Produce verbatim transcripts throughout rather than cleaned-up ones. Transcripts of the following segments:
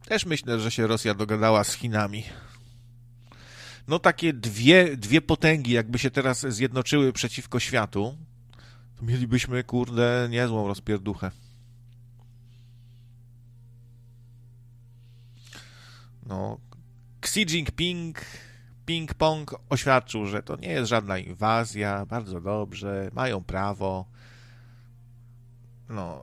Też myślę, że się Rosja dogadała z Chinami. No takie dwie, dwie potęgi, jakby się teraz zjednoczyły przeciwko światu, to mielibyśmy, kurde, niezłą rozpierduchę. No, Xi Jinping, ping-pong oświadczył, że to nie jest żadna inwazja, bardzo dobrze, mają prawo. No.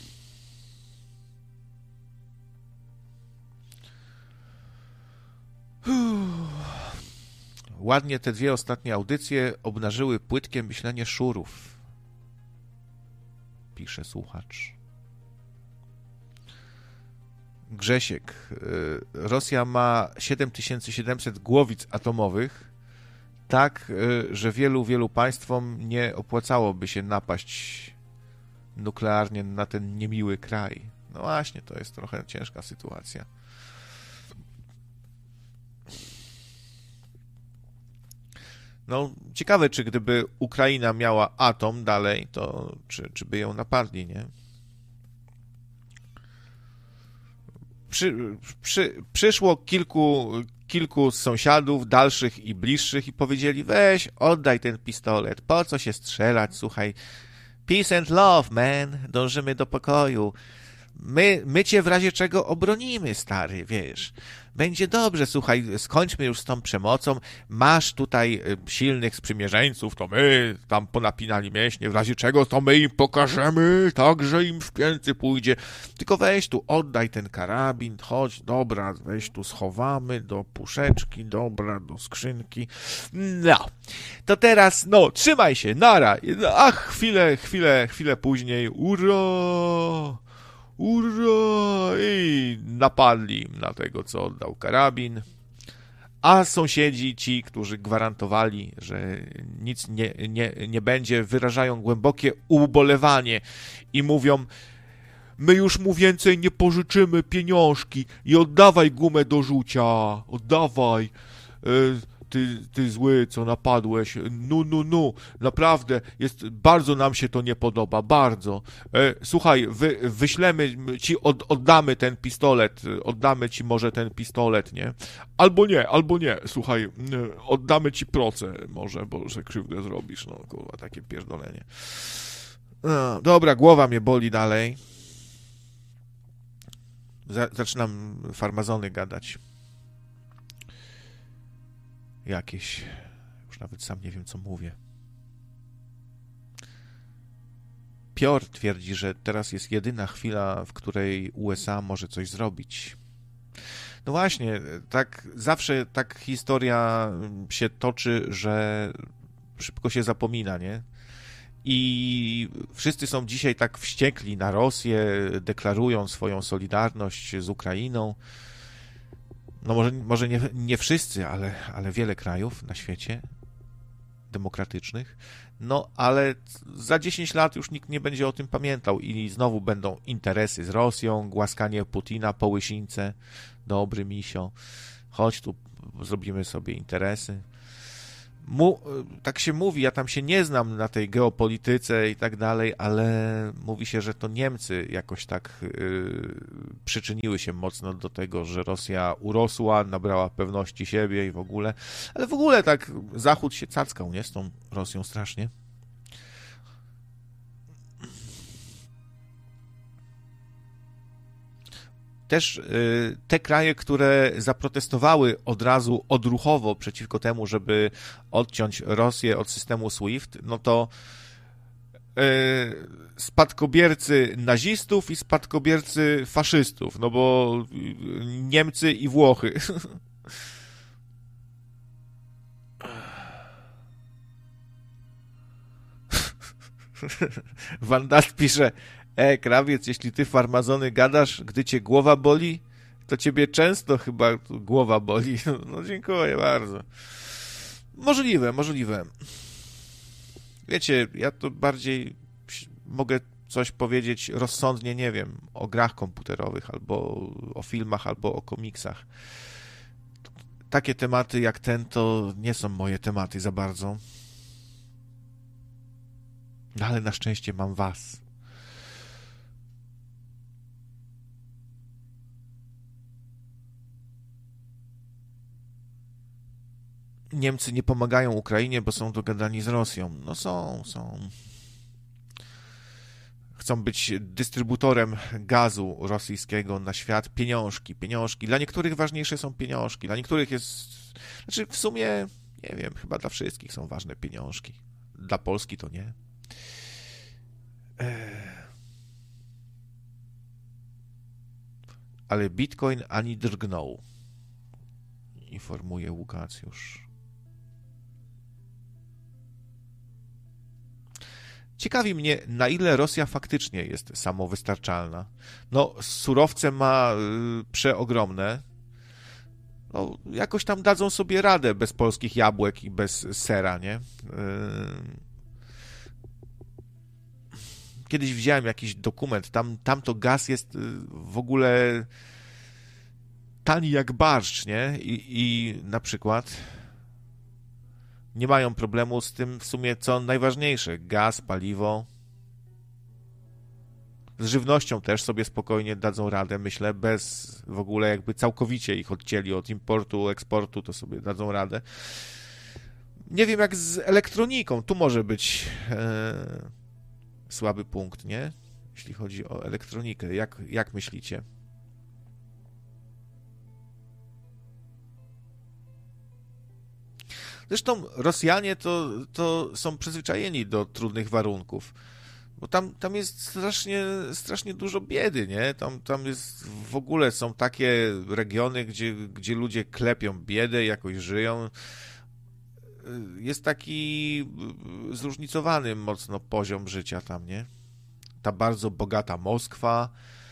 Uff. Ładnie te dwie ostatnie audycje obnażyły płytkie myślenie szurów. Pisze słuchacz. Grzesiek. Rosja ma siedem tysięcy siedemset głowic atomowych, tak, że wielu, wielu państwom nie opłacałoby się napaść nuklearnie na ten niemiły kraj. No właśnie, to jest trochę ciężka sytuacja. No, ciekawe, czy gdyby Ukraina miała atom dalej, to czy, czy by ją napadli, nie? Przy, przy, przyszło kilku, kilku sąsiadów, dalszych i bliższych i powiedzieli, weź, oddaj ten pistolet, po co się strzelać, słuchaj, peace and love, man, dążymy do pokoju. My, my cię w razie czego obronimy, stary, wiesz. Będzie dobrze, słuchaj, skończmy już z tą przemocą. Masz tutaj silnych sprzymierzeńców, to my tam ponapinali mięśnie, w razie czego to my im pokażemy, tak, że im w pięty pójdzie. Tylko weź tu, oddaj ten karabin, chodź, dobra, weź tu schowamy do puszeczki, dobra, do skrzynki. No, to teraz, no, trzymaj się, nara. Ach, chwilę, chwilę, chwilę później, ura! Ura! I napadli na tego, co oddał karabin. A sąsiedzi, ci, którzy gwarantowali, że nic nie, nie, nie będzie, wyrażają głębokie ubolewanie i mówią, my już mu więcej nie pożyczymy pieniążki i oddawaj gumę do rzucia, oddawaj. Ty, ty zły, co napadłeś, nu, nu, nu, naprawdę, jest, bardzo nam się to nie podoba, bardzo. E, słuchaj, wy, wyślemy ci, od, oddamy ten pistolet, oddamy ci może ten pistolet, nie? Albo nie, albo nie, słuchaj, oddamy ci proce może, bo że krzywdę zrobisz, no kurwa, takie pierdolenie. No, dobra, głowa mnie boli dalej. Zaczynam farmazony gadać. Jakieś, już nawet sam nie wiem, co mówię. Piotr twierdzi, że teraz jest jedyna chwila, w której U S A może coś zrobić. No właśnie, tak zawsze tak historia się toczy, że szybko się zapomina, nie? I wszyscy są dzisiaj tak wściekli na Rosję, deklarują swoją solidarność z Ukrainą. No może, może nie, nie wszyscy, ale, ale wiele krajów na świecie demokratycznych, no ale za dziesięć lat już nikt nie będzie o tym pamiętał i znowu będą interesy z Rosją, głaskanie Putina po łysińce, dobry misio, chodź tu, zrobimy sobie interesy. Mu, tak się mówi, ja tam się nie znam na tej geopolityce i tak dalej, ale mówi się, że to Niemcy jakoś tak yy, przyczyniły się mocno do tego, że Rosja urosła, nabrała pewności siebie i w ogóle, ale w ogóle tak Zachód się cackał, nie, z tą Rosją strasznie. Też y, te kraje, które zaprotestowały od razu odruchowo przeciwko temu, żeby odciąć Rosję od systemu SWIFT, no to y, spadkobiercy nazistów i spadkobiercy faszystów, no bo Niemcy i Włochy. Van Dast pisze, e, krawiec, jeśli ty farmazony gadasz, gdy cię głowa boli, to ciebie często chyba głowa boli. No dziękuję bardzo. Możliwe, możliwe. Wiecie, ja to bardziej mogę coś powiedzieć rozsądnie, nie wiem, o grach komputerowych, albo o filmach, albo o komiksach. Takie tematy jak ten to nie są moje tematy za bardzo. No ale na szczęście mam was. Niemcy nie pomagają Ukrainie, bo są dogadani z Rosją. No są, są. Chcą być dystrybutorem gazu rosyjskiego na świat. Pieniążki, pieniążki. Dla niektórych ważniejsze są pieniążki. Dla niektórych jest... Znaczy w sumie, nie wiem, chyba dla wszystkich są ważne pieniążki. Dla Polski to nie. Ale Bitcoin ani drgnął. Informuje Łukacjusz. Ciekawi mnie, na ile Rosja faktycznie jest samowystarczalna. No, surowce ma y, przeogromne. No, jakoś tam dadzą sobie radę bez polskich jabłek i bez sera, nie? Y... Kiedyś widziałem jakiś dokument, tam, tam to gaz jest y, w ogóle tani jak barszcz, nie? I, i na przykład nie mają problemu z tym w sumie, co najważniejsze. Gaz, paliwo. Z żywnością też sobie spokojnie dadzą radę, myślę, bez w ogóle jakby całkowicie ich odcięli od importu, eksportu, to sobie dadzą radę. Nie wiem jak z elektroniką. Tu może być e, słaby punkt, nie? Jeśli chodzi o elektronikę. Jak, jak myślicie? Zresztą Rosjanie to, to są przyzwyczajeni do trudnych warunków, bo tam, tam jest strasznie, strasznie dużo biedy, nie? Tam, tam jest w ogóle są takie regiony, gdzie, gdzie ludzie klepią biedę, jakoś żyją. Jest taki zróżnicowany mocno poziom życia tam, nie? Ta bardzo bogata Moskwa,